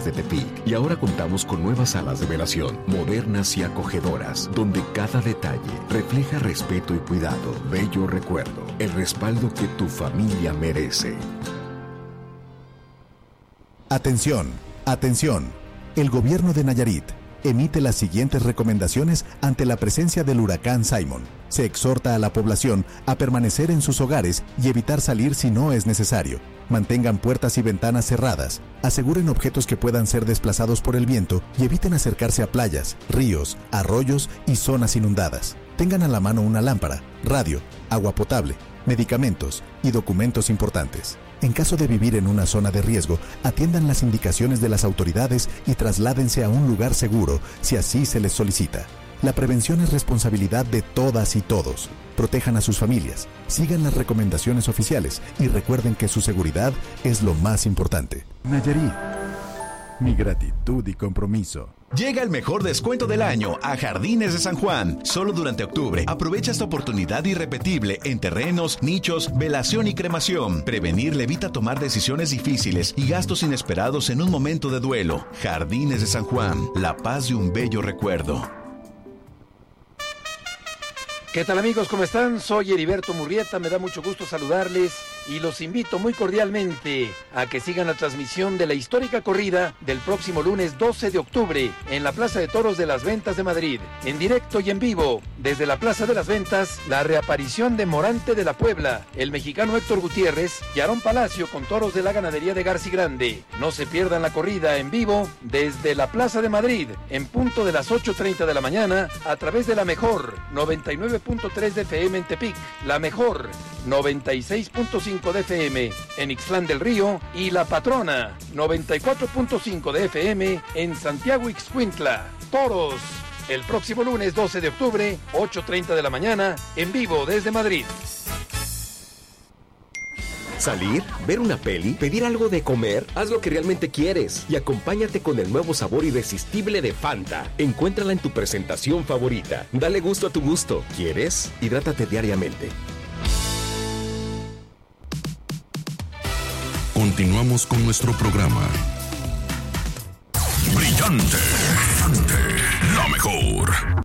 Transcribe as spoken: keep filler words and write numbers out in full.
de Tepic. Y ahora contamos con nuevas salas de velación, modernas y acogedoras, donde cada detalle refleja respeto y cuidado. Bello recuerdo, el respaldo que tu familia merece. Atención, atención. El gobierno de Nayarit emite las siguientes recomendaciones ante la presencia del huracán Simon. Se exhorta a la población a permanecer en sus hogares y evitar salir si no es necesario. Mantengan puertas y ventanas cerradas, aseguren objetos que puedan ser desplazados por el viento y eviten acercarse a playas, ríos, arroyos y zonas inundadas. Tengan a la mano una lámpara, radio, agua potable, medicamentos y documentos importantes. En caso de vivir en una zona de riesgo, atiendan las indicaciones de las autoridades y trasládense a un lugar seguro si así se les solicita. La prevención es responsabilidad de todas y todos. Protejan a sus familias, sigan las recomendaciones oficiales y recuerden que su seguridad es lo más importante. Nayarit, mi gratitud y compromiso. Llega el mejor descuento del año a Jardines de San Juan. Solo durante octubre. Aprovecha esta oportunidad irrepetible en terrenos, nichos, velación y cremación. Prevenir le evita tomar decisiones difíciles y gastos inesperados en un momento de duelo. Jardines de San Juan. La paz de un bello recuerdo. ¿Qué tal, amigos? ¿Cómo están? Soy Heriberto Murrieta, me da mucho gusto saludarles y los invito muy cordialmente a que sigan la transmisión de la histórica corrida del próximo lunes doce de octubre en la Plaza de Toros de las Ventas de Madrid. En directo y en vivo, desde la Plaza de las Ventas, la reaparición de Morante de la Puebla, el mexicano Héctor Gutiérrez y Aarón Palacio con toros de la ganadería de Garci Grande. No se pierdan la corrida en vivo desde la Plaza de Madrid, en punto de las ocho treinta de la mañana, a través de la mejor noventa y nueve punto tres de F M en Tepic, la mejor noventa y seis punto cinco de F M en Ixtlán del Río y la patrona noventa y cuatro punto cinco de F M en Santiago Ixcuintla. Toros, el próximo lunes doce de octubre, ocho treinta de la mañana, en vivo desde Madrid. Salir, ver una peli, pedir algo de comer, haz lo que realmente quieres y acompáñate con el nuevo sabor irresistible de Fanta. Encuéntrala en tu presentación favorita. Dale gusto a tu gusto. ¿Quieres? Hidrátate diariamente. Continuamos con nuestro programa. Brillante, brillante, la mejor.